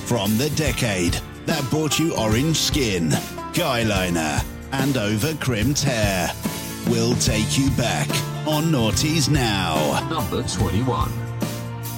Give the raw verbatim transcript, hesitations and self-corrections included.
From the decade that brought you orange skin, guyliner, and over-crimped hair, we'll take you back on Naughties Now. Number twenty-one.